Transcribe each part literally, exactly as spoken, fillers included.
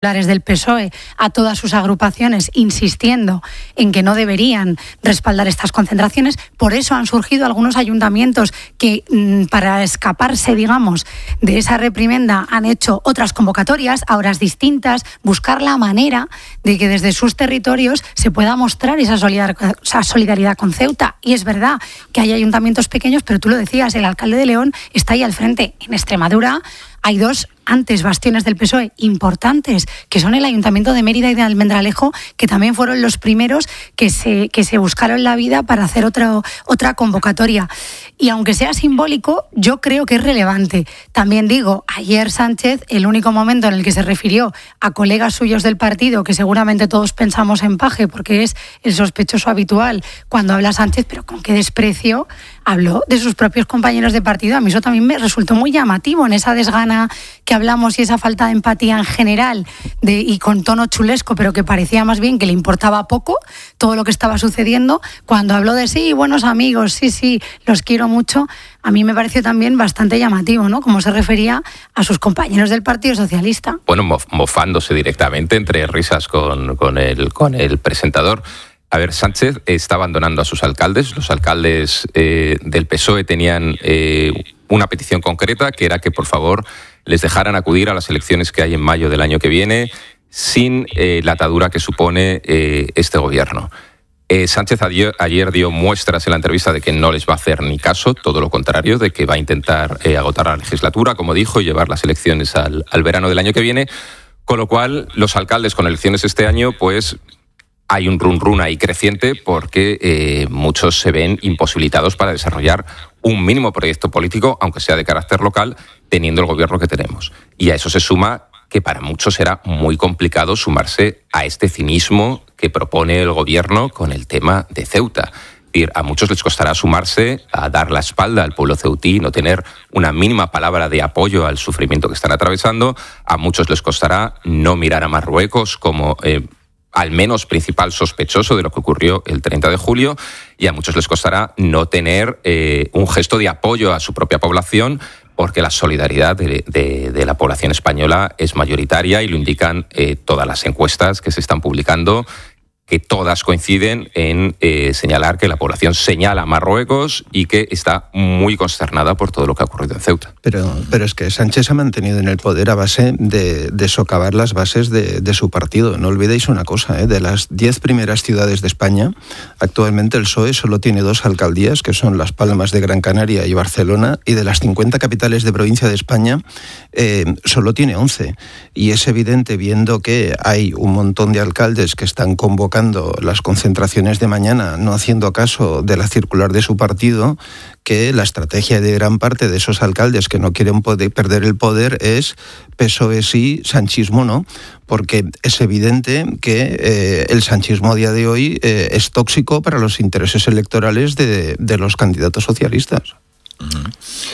del P S O E a todas sus agrupaciones insistiendo en que no deberían respaldar estas concentraciones. Por eso han surgido algunos ayuntamientos que mmm, para escaparse, digamos, de esa reprimenda han hecho otras convocatorias a horas distintas, buscar la manera de que desde sus territorios se pueda mostrar esa solidaridad, esa solidaridad con Ceuta. Y es verdad que hay ayuntamientos pequeños, pero tú lo decías, el alcalde de León está ahí al frente. En Extremadura hay dos antes bastiones del P S O E importantes, que son el Ayuntamiento de Mérida y de Almendralejo, que también fueron los primeros que se, que se buscaron la vida para hacer otra, otra convocatoria. Y aunque sea simbólico, yo creo que es relevante. También digo, ayer Sánchez, el único momento en el que se refirió a colegas suyos del partido, que seguramente todos pensamos en Paje, porque es el sospechoso habitual cuando habla Sánchez, pero con qué desprecio habló de sus propios compañeros de partido. A mí eso también me resultó muy llamativo, en esa desgana que hablamos y esa falta de empatía en general de, y con tono chulesco, pero que parecía más bien que le importaba poco todo lo que estaba sucediendo. Cuando habló de sí, buenos amigos, sí, sí, los quiero mucho, a mí me pareció también bastante llamativo, ¿no? Cómo se refería a sus compañeros del Partido Socialista. Bueno, mof- mofándose directamente entre risas con, con, el, con el presentador. A ver, Sánchez está abandonando a sus alcaldes. Los alcaldes eh, del P S O E tenían eh, una petición concreta, que era que, por favor, les dejaran acudir a las elecciones que hay en mayo del año que viene sin eh, la atadura que supone eh, este gobierno. Eh, Sánchez ayer, ayer dio muestras en la entrevista de que no les va a hacer ni caso, todo lo contrario, de que va a intentar eh, agotar la legislatura, como dijo, y llevar las elecciones al, al verano del año que viene, con lo cual los alcaldes con elecciones este año, pues hay un run run ahí creciente porque eh, muchos se ven imposibilitados para desarrollar un mínimo proyecto político, aunque sea de carácter local, teniendo el gobierno que tenemos. Y a eso se suma que para muchos será muy complicado sumarse a este cinismo que propone el gobierno con el tema de Ceuta. Es decir, a muchos les costará sumarse a dar la espalda al pueblo ceutí, no tener una mínima palabra de apoyo al sufrimiento que están atravesando. A muchos les costará no mirar a Marruecos como Eh, al menos principal sospechoso de lo que ocurrió el treinta de julio, y a muchos les costará no tener eh, un gesto de apoyo a su propia población, porque la solidaridad de, de, de la población española es mayoritaria y lo indican eh, todas las encuestas que se están publicando, que todas coinciden en eh, señalar que la población señala a Marruecos y que está muy consternada por todo lo que ha ocurrido en Ceuta. Pero, pero es que Sánchez se ha mantenido en el poder a base de, de socavar las bases de, de su partido. No olvidéis una cosa, ¿eh? De las diez primeras ciudades de España, actualmente el P S O E solo tiene dos alcaldías, que son Las Palmas de Gran Canaria y Barcelona, y de las cincuenta capitales de provincia de España, eh, solo tiene once. Y es evidente, viendo que hay un montón de alcaldes que están convocando las concentraciones de mañana, no haciendo caso de la circular de su partido, que la estrategia de gran parte de esos alcaldes que no quieren poder perder el poder es P S O E sí, sanchismo no, porque es evidente que eh, el sanchismo a día de hoy eh, es tóxico para los intereses electorales de, de los candidatos socialistas. Uh-huh.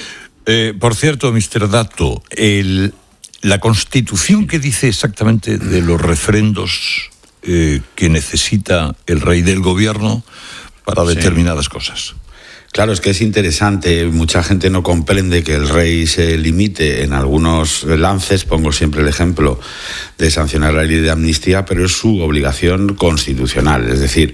Eh, por cierto, mister Dato, el, la Constitución que dice exactamente de los refrendos Eh, que necesita el rey del gobierno para determinadas sí. cosas. Claro, es que es interesante. Mucha gente no comprende que el rey se limite en algunos lances. Pongo siempre el ejemplo de sancionar la ley de amnistía, pero es su obligación constitucional. Es decir,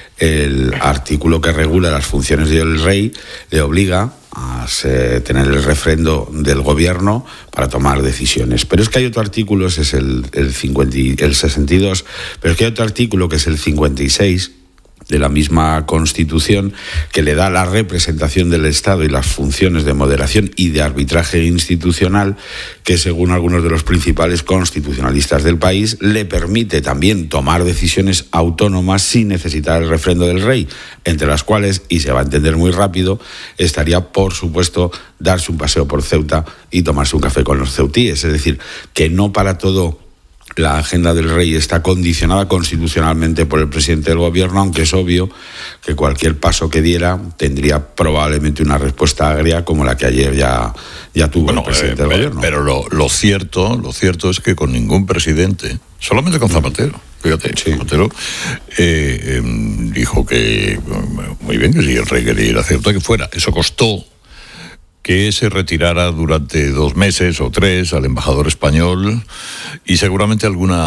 el artículo que regula las funciones del rey le obliga a tener el refrendo del gobierno para tomar decisiones. Pero es que hay otro artículo, ese es el, el, cincuenta, el sesenta y dos, pero es que hay otro artículo que es el cincuenta y seis de la misma Constitución, que le da la representación del Estado y las funciones de moderación y de arbitraje institucional, que según algunos de los principales constitucionalistas del país le permite también tomar decisiones autónomas sin necesitar el refrendo del rey, entre las cuales, y se va a entender muy rápido, estaría, por supuesto, darse un paseo por Ceuta y tomarse un café con los ceutíes. Es decir, que no para todo la agenda del rey está condicionada constitucionalmente por el presidente del gobierno, aunque es obvio que cualquier paso que diera tendría probablemente una respuesta agria como la que ayer ya, ya tuvo bueno, el presidente eh, del gobierno. Pero lo, lo cierto, lo cierto es que con ningún presidente, solamente con Zapatero, fíjate, sí. Zapatero eh, eh, dijo que muy bien, que si el rey quería ir a Ceuta, que fuera. Eso costó que se retirara durante dos meses o tres al embajador español y seguramente alguna